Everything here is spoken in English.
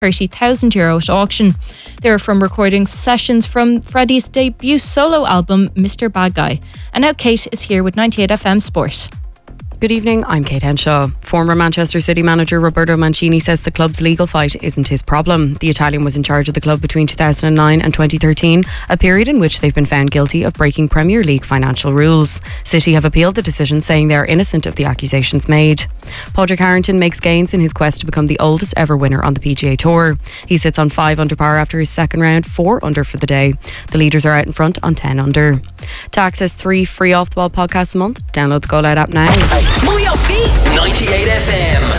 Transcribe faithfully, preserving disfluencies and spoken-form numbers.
thirty thousand euro at auction. They are from recording sessions from Freddie's debut solo album, Mister Bad Guy. And now Kate is here with ninety-eight F M Sport. Good evening, I'm Kate Henshaw. Former Manchester City manager Roberto Mancini says the club's legal fight isn't his problem. The Italian was in charge of the club between two thousand nine and twenty thirteen, a period in which they've been found guilty of breaking Premier League financial rules. City have appealed the decision, saying they are innocent of the accusations made. Padraig Harrington makes gains in his quest to become the oldest ever winner on the P G A Tour. He sits on five under par after his second round, four under for the day. The leaders are out in front on ten under. To access three free Off the Ball podcasts a month, download the Go Loud app now. ninety-eight F M.